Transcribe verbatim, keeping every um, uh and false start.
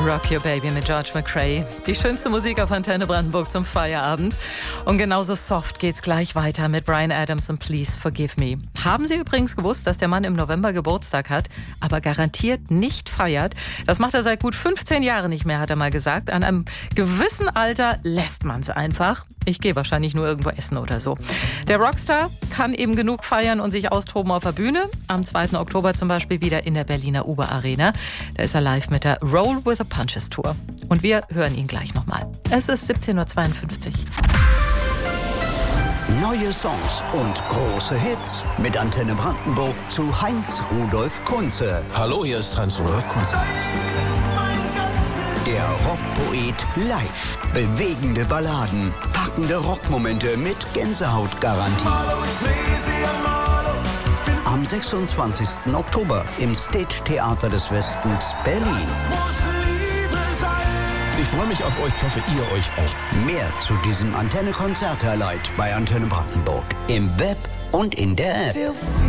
Rock Your Baby mit George McRae. Die schönste Musik auf Antenne Brandenburg zum Feierabend. Und genauso soft geht's gleich weiter mit Bryan Adams und Please Forgive Me. Haben Sie übrigens gewusst, dass der Mann im November Geburtstag hat, aber garantiert nicht feiert? Das macht er seit gut fünfzehn Jahren nicht mehr, hat er mal gesagt. An einem gewissen Alter lässt man's einfach. Ich gehe wahrscheinlich nur irgendwo essen oder so. Der Rockstar kann eben genug feiern und sich austoben auf der Bühne. Am zweiten Oktober zum Beispiel wieder in der Berliner Uber Arena. Da ist er live mit der Roll with the Punches Tour. Und wir hören ihn gleich nochmal. Es ist siebzehn Uhr zweiundfünfzig. Neue Songs und große Hits mit Antenne Brandenburg zu Heinz Rudolf Kunze. Hallo, hier ist Heinz Rudolf Kunze. Der Rockpoet live. Bewegende Balladen, packende Rockmomente mit Gänsehautgarantie. Am sechsundzwanzigsten Oktober im Stage Theater des Westens Berlin. Ich freue mich auf euch, ich hoffe, ihr euch auch. Mehr zu diesem Antenne-Konzert-Highlight bei Antenne Brandenburg im Web und in der App.